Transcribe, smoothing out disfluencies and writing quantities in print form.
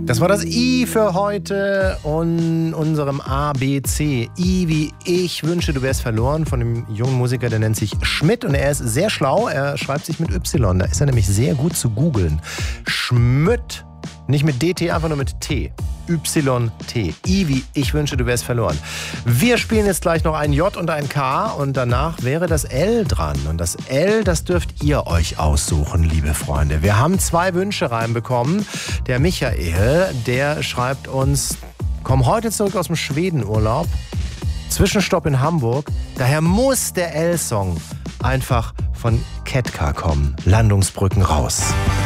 Das war das I für heute und unserem ABC. I wie ich wünsche, du wärst verloren, von dem jungen Musiker, der nennt sich Schmidt und er ist sehr schlau. Er schreibt sich mit Y, da ist er nämlich sehr gut zu googeln. Schmidt, nicht mit DT, einfach nur mit T. YT. I wie ich wünsche, du wärst verloren. Wir spielen jetzt gleich noch ein J und ein K und danach wäre das L dran. Und das L, das dürft ihr euch aussuchen, liebe Freunde. Wir haben 2 Wünsche reinbekommen. Der Michael, der schreibt uns, komm heute zurück aus dem Schwedenurlaub, Zwischenstopp in Hamburg. Daher muss der L-Song einfach von Ketka kommen. Landungsbrücken raus.